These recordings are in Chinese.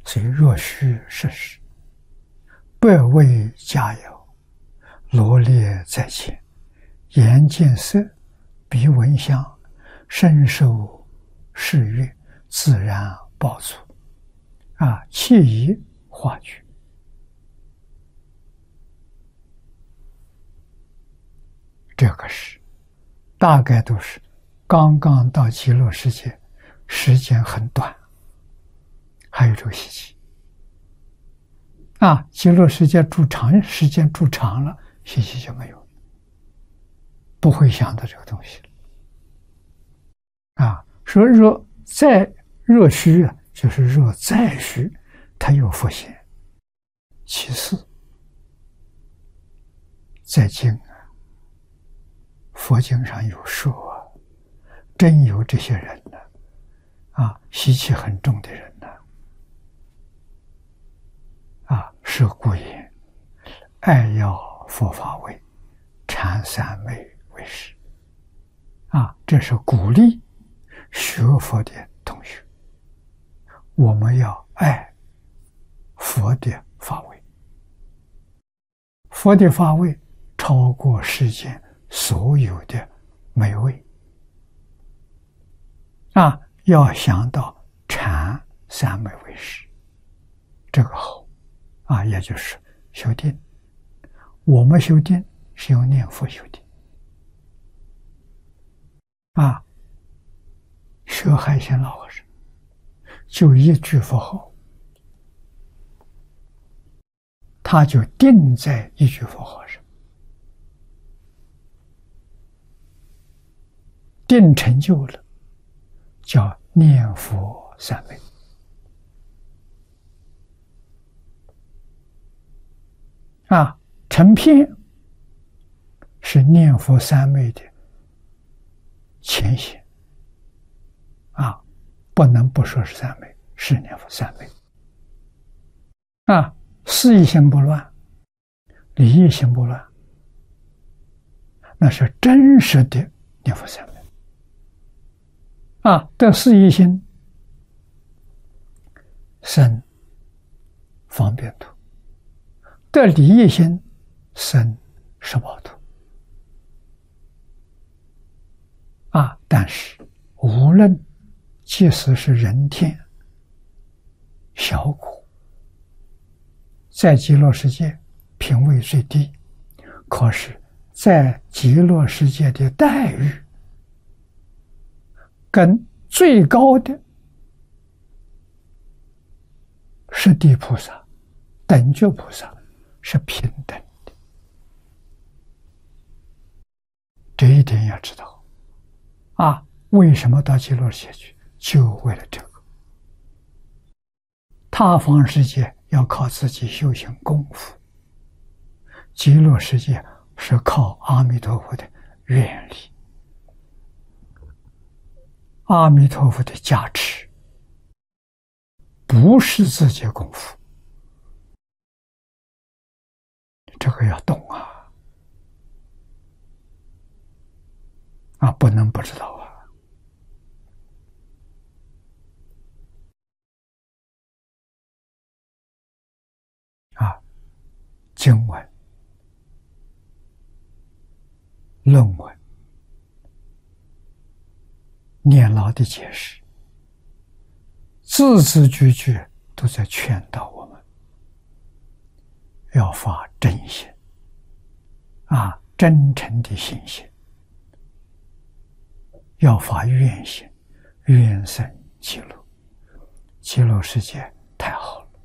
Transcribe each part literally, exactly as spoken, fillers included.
所以若虚实实，百味佳肴，罗列在前，眼见色，鼻闻香，身受是悦，自然饱足，啊，惬意化觉。这个是大概都是刚刚到极乐世界，时间很短，还有这个习气啊。极乐世界住长时间住长了，习气就没有，不会想到这个东西了啊。说若再若虚啊，就是若再虚，它有佛现。其次，在经啊，佛经上有说啊，真有这些人呢，啊，习气很重的人呢，啊，是故言，爱要佛法味，禅三昧为师，啊，这是鼓励学佛的同学，我们要爱佛的法味，佛的法味超过世间所有的美味，啊，要想到禅三昧为师，这个好啊，也就是修定。我们修定是用念佛修定啊。学海鲜老和尚就一句佛号，他就定在一句佛号上，定成就了，叫念佛三昧啊。成片是念佛三昧的前显啊，不能不说是三昧，是念佛三昧啊。事业心不乱，理业心不乱，那是真实的念佛三昧啊。得事业心生方便土，得理业心生十宝土啊。但是无论即使是人天小苦，在极乐世界品位最低，可是在极乐世界的待遇跟最高的十地菩萨、等觉菩萨是平等的，这一点要知道啊。为什么到极乐世界去？就为了这个。他方世界要靠自己修行功夫，极乐世界是靠阿弥陀佛的愿力，阿弥陀佛的加持，不是自己功夫，这个要懂啊，啊，不能不知道啊。啊，经文、论文、念老的解释，字字句句都在劝导我们要发真心啊，真诚的心心，要发愿心，愿生极乐，极乐世界太好了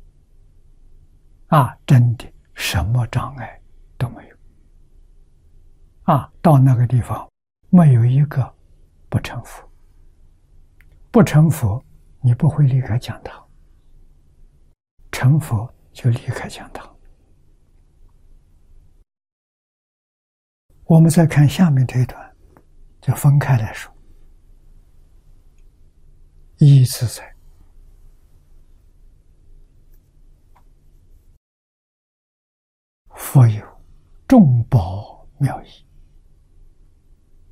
啊！真的什么障碍都没有啊！到那个地方，没有一个不成佛，不成佛，你不会离开讲堂；成佛就离开讲堂。我们再看下面这一段，就分开来说。一自在，佛有众宝妙义，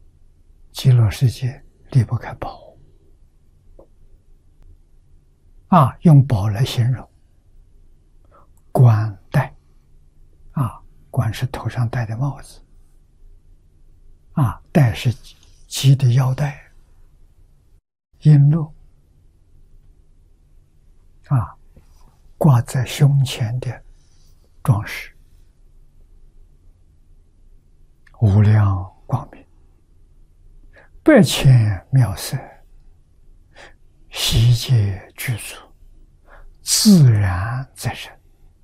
极乐世界离不开宝啊，用宝来形容。冠戴，啊，冠是头上戴的帽子，啊，戴是系的腰带，璎珞，啊，挂在胸前的装饰，无量光明，百千妙色，悉皆具足，自然在身。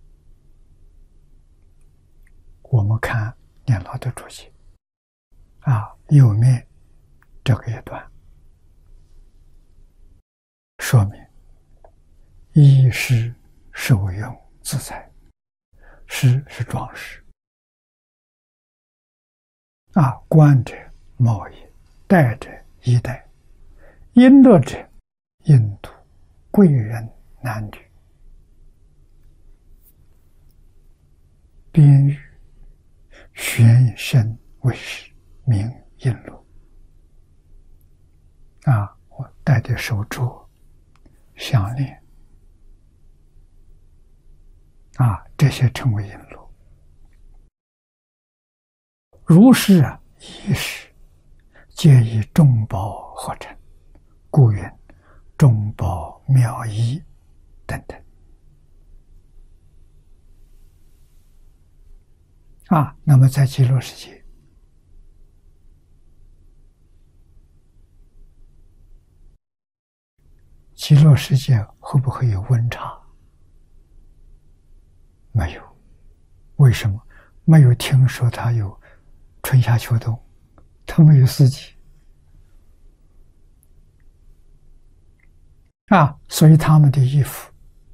我们看念老的注解，啊，右面这个一段说明，衣饰受用自在，饰是装饰，啊，冠者帽也，戴者衣带，璎珞者印度贵人男女，边玉玄身为饰，名璎珞。啊，我戴的手镯、项链，啊，这些称为璎珞。如是啊，衣饰皆以众宝合成，故云众宝妙衣等等。啊，那么在极乐世界，极乐世界会不会有温差？没有。为什么？没有听说它有春夏秋冬，它没有四季。啊，所以他们的衣服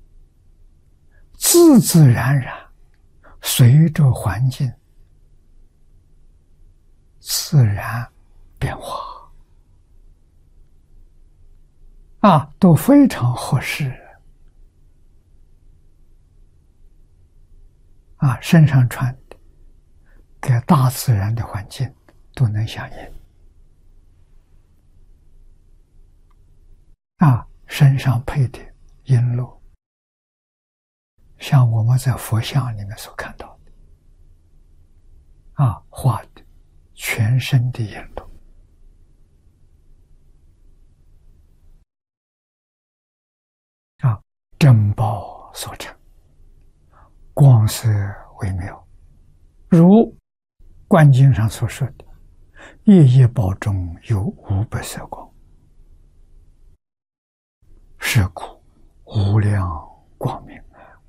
自自然然随着环境自然变化，啊，都非常合适。啊，身上穿的跟大自然的环境都能相应。啊，身上配的璎珞，像我们在佛像里面所看到的，啊，画的全身的璎珞，啊，珍宝所成，光色微妙，如观经上所说的，夜夜宝中有五百色光，是故无量光明。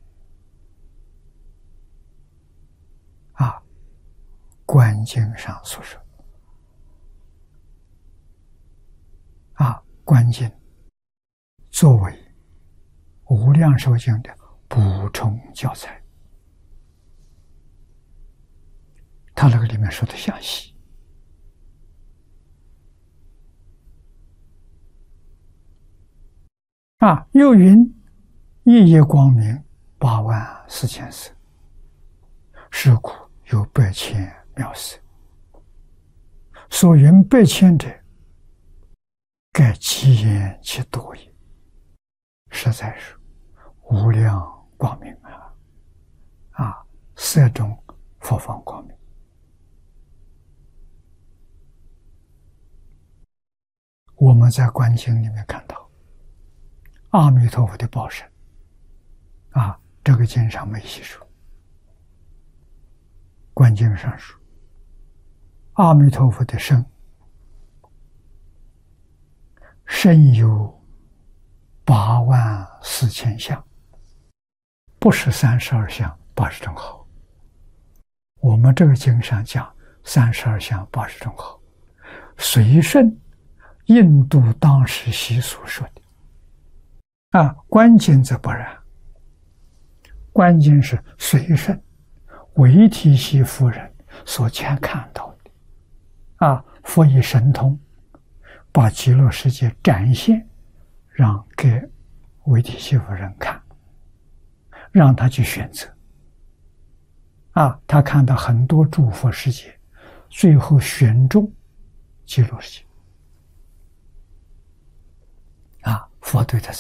啊，观经上所说，啊，观经作为无量寿经的补充教材，他那个里面说的详细。啊，又云夜夜光明八万四千色，是故有百千妙色。所云百千者，盖其言其多也。实在是无量光明啊！啊，色中佛法光明。我们在观经里面看到阿弥陀佛的报身，啊，这个经上没细说，观经上说阿弥陀佛的身身有八万四千相，不是三十二相八十种好。我们这个经上讲三十二相八十种好，随顺印度当时习俗说的。啊，观经则不然，观经是随顺维提悉夫人所前看到的。啊，佛以神通把极乐世界展现，让给维提悉夫人看，让他去选择。啊，他看到很多诸佛世界，最后选中极乐世界。啊，佛对他